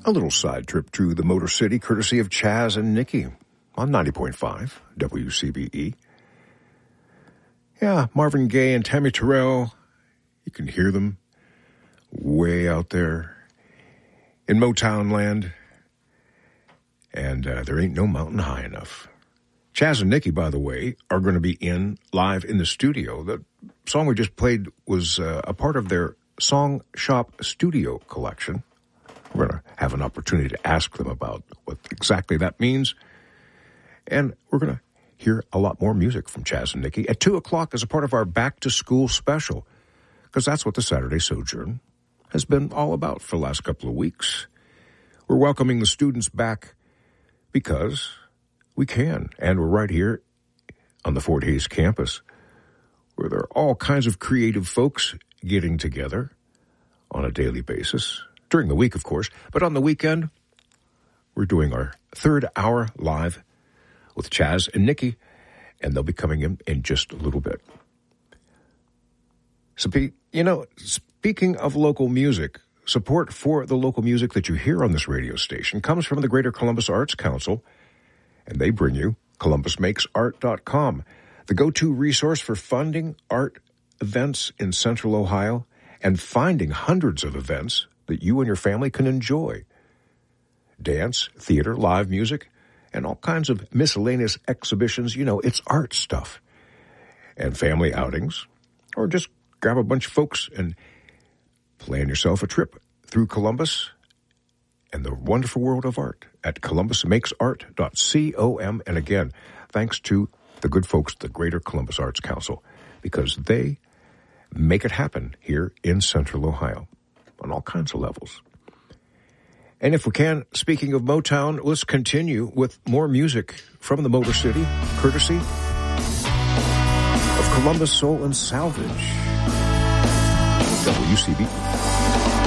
A little side trip to the Motor City, courtesy of Chaz and Nikki on 90.5 WCBE. Yeah, Marvin Gaye and Tammy Terrell, you can hear them way out there in Motown land, and there ain't no mountain high enough. Chaz and Nikki, by the way, are going to be live in the studio. The song we just played was a part of their Song Shop Studio collection. We're going to have an opportunity to ask them about what exactly that means. And we're going to hear a lot more music from Chaz and Nikki at 2 o'clock as a part of our Back to School special, because that's what the Saturday Sojourn has been all about for the last couple of weeks. We're welcoming the students back because we can, and we're right here on the Fort Hays campus, where there are all kinds of creative folks getting together on a daily basis. During the week, of course, but on the weekend, we're doing our third hour live with Chaz and Nikki, and they'll be coming in just a little bit. So, speaking of local music, support for the local music that you hear on this radio station comes from the Greater Columbus Arts Council, and they bring you ColumbusMakesArt.com, the go-to resource for funding art events in Central Ohio and finding hundreds of events that you and your family can enjoy. Dance, theater, live music, and all kinds of miscellaneous exhibitions. It's art stuff. And family outings, or just grab a bunch of folks and plan yourself a trip through Columbus and the wonderful world of art at ColumbusMakesArt.com. And again, thanks to the good folks at the Greater Columbus Arts Council, because they make it happen here in Central Ohio on all kinds of levels. And if we can, speaking of Motown, let's continue with more music from the Motor City, courtesy of Columbus Soul and Salvage, WCB.